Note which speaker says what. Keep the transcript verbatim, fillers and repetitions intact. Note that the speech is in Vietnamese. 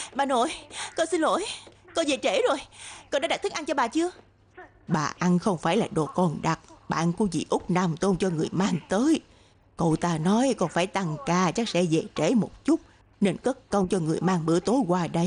Speaker 1: Bà nội, con xin lỗi. Con về trễ rồi. Con đã đặt thức ăn cho bà chưa? Bà ăn không phải là đồ con đặt. Bạn của dì Út Nam Tôn cho người mang tới. Cậu ta nói con phải tăng ca chắc sẽ về trễ một chút, nên cất công cho người mang bữa tối qua đây.